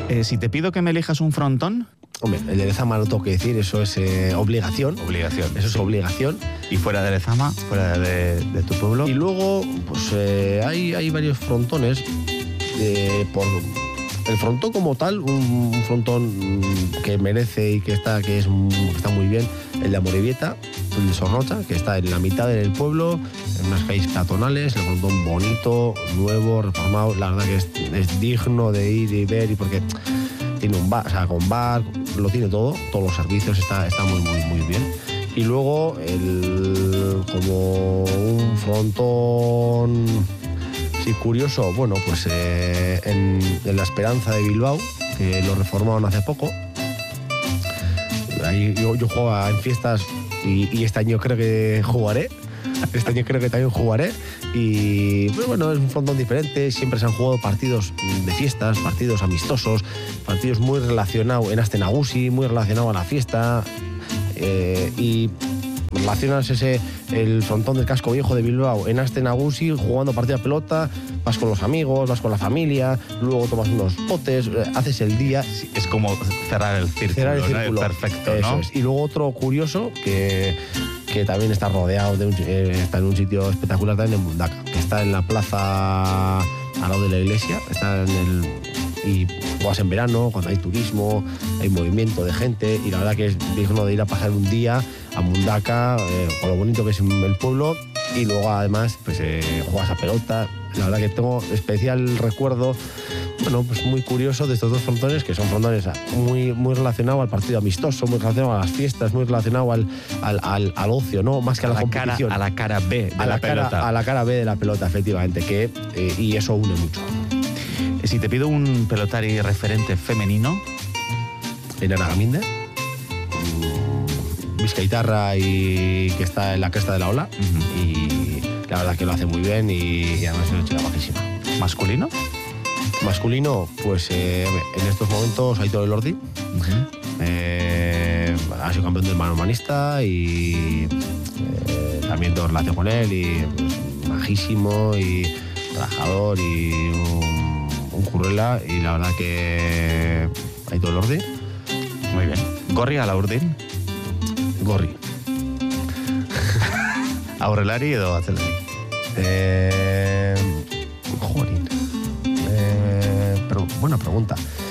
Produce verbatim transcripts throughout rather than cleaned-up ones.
Eh, si te pido que me elijas un frontón... Hombre, el de Lezama no tengo que decir, eso es eh, obligación. Obligación. Eso es sí. obligación. Y fuera de Lezama, fuera de, de tu pueblo... Y luego, pues eh, hay, hay varios frontones. Eh, por el frontón como tal, un, un frontón que merece y que está, que es, que está muy bien, el de Amorebieta, el de Sorrocha, que está en la mitad del pueblo, en unas calles peatonales, el frontón bonito, nuevo, reformado. La verdad que es, es digno de ir y ver, y porque tiene un bar, o sea, con bar, lo tiene todo, todos los servicios, está, está muy, muy, muy bien. Y luego, el, como un frontón, sí, curioso, bueno, pues eh, en, en La Esperanza de Bilbao, que lo reformaron hace poco. Ahí yo, yo jugaba en fiestas y, y este año creo que jugaré. Este año creo que también jugaré. Y pues bueno, es un frontón diferente. Siempre se han jugado partidos de fiestas, partidos amistosos, partidos muy relacionados en Aste Nagusi, muy relacionados a la fiesta. Eh, y relacionas ese, el frontón del casco viejo de Bilbao en Aste Nagusi, jugando partida de pelota, vas con los amigos, vas con la familia, luego tomas unos potes, haces el día. Sí, es como cerrar el círculo, cerrar el círculo. ¿no? Perfecto, Eso ¿no? es. Y luego otro curioso, que, que también está rodeado, de un, eh, está en un sitio espectacular también, en Mundaka, que está en la plaza al lado de la iglesia, está en el... y juegas en verano, cuando hay turismo, hay movimiento de gente, y la verdad que es digno de ir a pasar un día a Mundaka, eh, con lo bonito que es el pueblo, y luego además pues eh, juegas a pelota. La verdad que tengo especial recuerdo, bueno, pues muy curioso de estos dos frontones, que son frontones muy, muy relacionados al partido amistoso, muy relacionados a las fiestas, muy relacionados al, al, al, al ocio, ¿no? Más que a, a la, la competición. Cara, a la cara B de a la, la pelota. Cara, a la cara B de la pelota, efectivamente, que, eh, y eso une mucho. Si te pido un pelotari referente femenino... En Aragaminde, Vizcaitarra, y que está en la cresta de la ola, uh-huh. Y la verdad que lo hace muy bien, y, y además es una chica bajísima. ¿Masculino? Masculino, pues eh, en estos momentos Aitor Elordi, uh-huh. eh, ha sido campeón del manomanista, y eh, también tengo relación con él, y pues, majísimo y trabajador, y un, un currela, y la verdad que Aitor Elordi. Muy bien. ¿Gorri Alaurdin? Gorri. ¿Aurrelari o Azelari? Eh, jorin. Eh, pero, buena pregunta.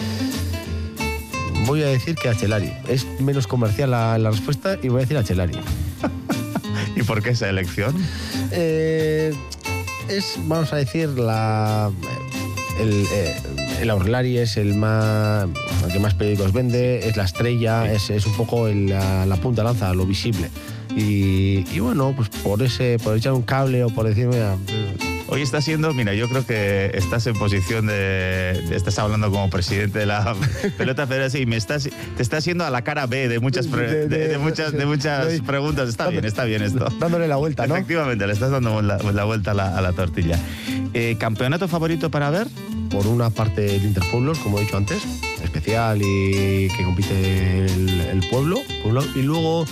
Voy a decir que Achelari. Es menos comercial la, la respuesta, y voy a decir Achelari. ¿Y por qué esa elección? Eh, es, vamos a decir, la... El, eh, el Aurrelari es el más el que más periódicos vende, es la estrella, sí. es, es un poco el, la, la punta de lanza, lo visible. Y, y bueno, pues por ese, por echar un cable o por decirme... Hoy estás siendo, mira, yo creo que estás en posición de, de estás hablando como presidente de la pelota federal, y me estás, te estás yendo a la cara B de muchas, pre, de, de, de muchas, de muchas de, preguntas. Está bien, está bien esto. Dándole la vuelta, ¿no? Efectivamente, le estás dando la, la vuelta a la, a la tortilla. Eh, ¿Campeonato favorito para ver? Por una parte el Interpueblos, como he dicho antes, especial, y que compite el, el pueblo, pueblo, y luego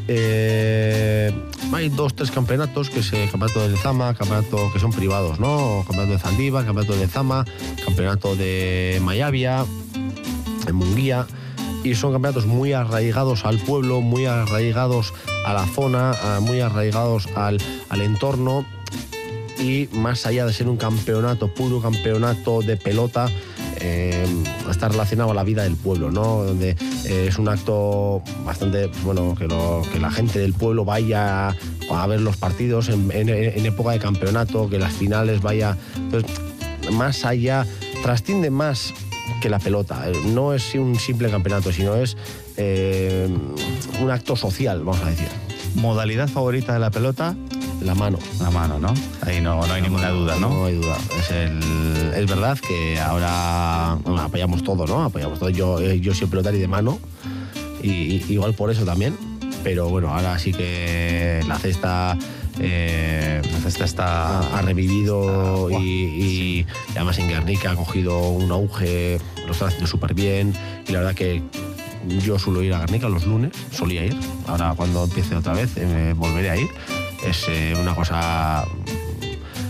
eh, hay dos, tres campeonatos, que es el campeonato de Lezama, campeonato que son privados, ¿no? Campeonato de Zaldívar, campeonato de Lezama, campeonato de Mayavia, en Munguía, y son campeonatos muy arraigados al pueblo, muy arraigados a la zona, muy arraigados al, al entorno. Y más allá de ser un campeonato, puro campeonato de pelota, eh, está relacionado a la vida del pueblo, ¿no? Donde eh, es un acto bastante, pues bueno, que, lo, que la gente del pueblo vaya a ver los partidos en, en, en época de campeonato, que las finales vaya... Entonces, más allá, trasciende más que la pelota. No es un simple campeonato, sino es eh, un acto social, vamos a decir. ¿Modalidad favorita de la pelota? La mano. La mano, ¿no? Ahí no, no hay la ninguna mano, duda, ¿no? No hay duda. Es, el, es verdad que ahora bueno, apoyamos todo, ¿no? Apoyamos todo. Yo, yo soy pelotari de mano, y, y igual por eso también. Pero bueno, ahora sí que la cesta... Eh, la cesta está... Ha, ha revivido, está, y, y, y además en Guernica ha cogido un auge, lo está haciendo súper bien, y la verdad que yo suelo ir a Guernica los lunes, solía ir. Ahora cuando empiece otra vez eh, volveré a ir. Es eh, una cosa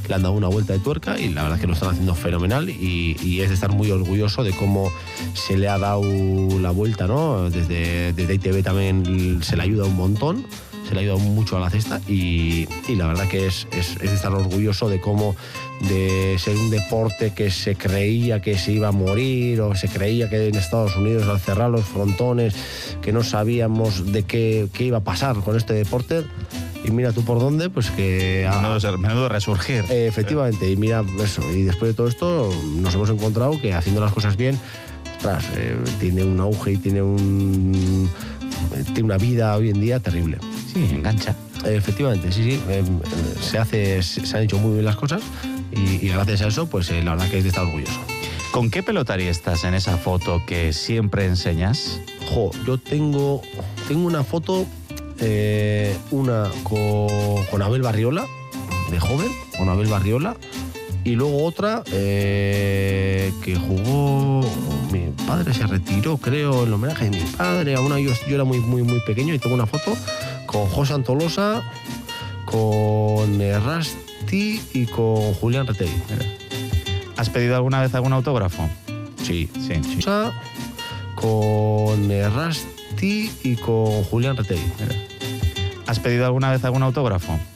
le han dado una vuelta de tuerca y la verdad es que lo están haciendo fenomenal y, y es de estar muy orgulloso de cómo se le ha dado la vuelta, ¿no? Desde, desde I T V también se le ayuda un montón, se le ha ayudado mucho a la cesta y, y la verdad que es, es, es de estar orgulloso de cómo de ser un deporte que se creía que se iba a morir o se creía que en Estados Unidos al cerrar los frontones que no sabíamos de qué, qué iba a pasar con este deporte y mira tú por dónde, pues que... Menudo, menudo resurgir. Eh, efectivamente, y mira eso, y después de todo esto nos hemos encontrado que haciendo las cosas bien, ostras, eh, tiene un auge y tiene un... tiene una vida hoy en día terrible. Sí, engancha. Eh, efectivamente, sí, sí, eh, se, hace, se han hecho muy bien las cosas y, y gracias a eso, pues eh, la verdad que es de estar orgulloso. ¿Con qué pelotaria estás en esa foto que siempre enseñas? Jo, yo tengo, tengo una foto, eh, una con, con Abel Barriola, de joven, con Abel Barriola, y luego otra eh, que jugó, mi padre se retiró, creo, en homenaje de mi padre, a una, yo, yo era muy, muy, muy pequeño y tengo una foto con José Antolosa, con Rasti y con Julián Retegi. ¿Has pedido alguna vez algún autógrafo? Sí, Sí. sí. Con Rasti y con Julián Retegi. ¿Has pedido alguna vez algún autógrafo?